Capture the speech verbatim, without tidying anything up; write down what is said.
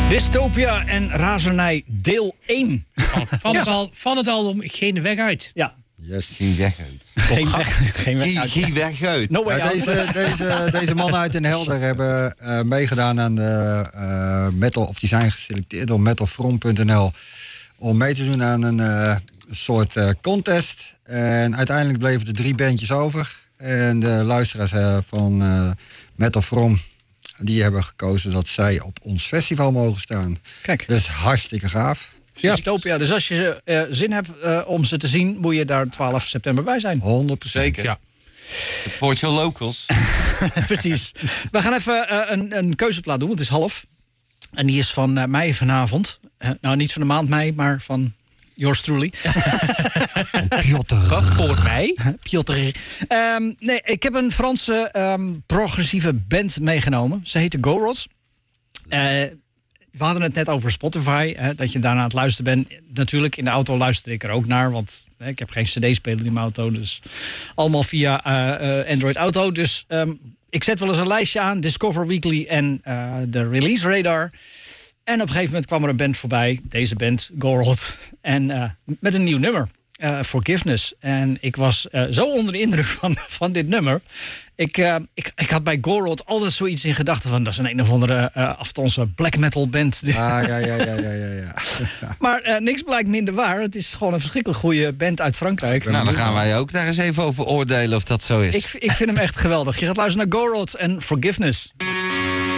Dystopia en razernij deel één. Van, het, al, van het album Geen Weg Uit. Ja. Yes. Geen weg uit. Geen weg, geen weg Geen, uit. geen weg uit. No way Ja, out. deze, deze, deze mannen uit Den Helder hebben uh, meegedaan aan de uh, metal, of die zijn geselecteerd door metal from punt n l om mee te doen aan een uh, soort uh, contest. En uiteindelijk bleven er drie bandjes over. En de luisteraars uh, van uh, Metal From, die hebben gekozen dat zij op ons festival mogen staan. Kijk. Dus hartstikke gaaf. Ja. Dystopia. Dus als je uh, zin hebt uh, om ze te zien, moet je daar twaalf september bij zijn. honderd procent. Zeker. Ja. Support your locals. Precies. We gaan even uh, een, een keuzeplaat doen, want het is half. En die is van uh, mei vanavond. Uh, nou, niet van de maand mei, maar van yours truly. Piotr. Voor mij. Piotr. Um, nee, ik heb een Franse um, progressieve band meegenomen. Ze heette Gorod. Uh, We hadden het net over Spotify, hè, dat je daarna aan het luisteren bent. Natuurlijk, in de auto luister ik er ook naar, want hè, ik heb geen cd-speler in mijn auto. Dus allemaal via uh, uh, Android Auto. Dus um, ik zet wel eens een lijstje aan, Discover Weekly en uh, de Release Radar. En op een gegeven moment kwam er een band voorbij, deze band, Gorod. En uh, met een nieuw nummer, uh, Forgiveness. En ik was uh, zo onder de indruk van, van dit nummer. Ik, uh, ik, ik had bij Gorod altijd zoiets in gedachten van... dat is een een of andere uh, aftonse black metal band. Ah, ja, ja, ja, ja, ja, ja. Maar uh, niks blijkt minder waar. Het is gewoon een verschrikkelijk goede band uit Frankrijk. Nou, dan gaan wij ook daar eens even over oordelen of dat zo is. Ik, ik vind hem echt geweldig. Je gaat luisteren naar Gorod en Forgiveness.